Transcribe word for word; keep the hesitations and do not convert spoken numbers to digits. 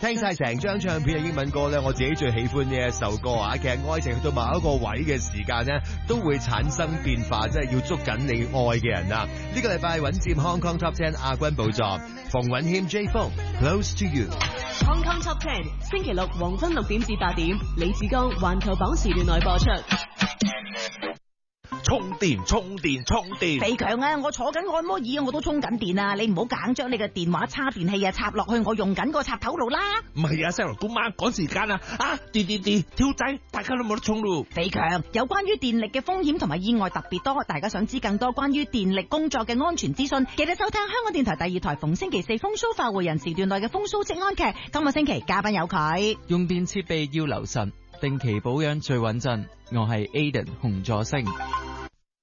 聽晒成張唱片嘅英文歌咧，我自己最喜歡呢一首歌啊。其實愛情去到某一個位嘅時間咧，都會產生變化，即係要捉緊你愛嘅人啊。呢個禮拜穩佔 Hong Kong Top Ten 亞軍寶座，馮允謙 J 風 Close to You。 Hong Kong Top Ten 星期六黃昏六點至八點，李志剛環球榜時段內播出。 充電充電充電， 肥強啊！我坐緊按摩椅，我都充緊電啊！你唔好硬將你嘅電話叉電器啊插落去我用緊個插頭度啦。 唔係啊，細路姑媽趕時間啊！啊，電電電，跳仔，大家都冇得充咯。 肥強，有關於電力嘅風險同埋意外特別多，大家想知更多關於電力工作嘅安全資訊，記得收聽香港電台第二台逢星期四風騷發匯人時段內嘅風騷職安劇。今個星期嘉賓有佢。 用電設備要留神，定期保養最穩陣。我係 Aiden 洪助星。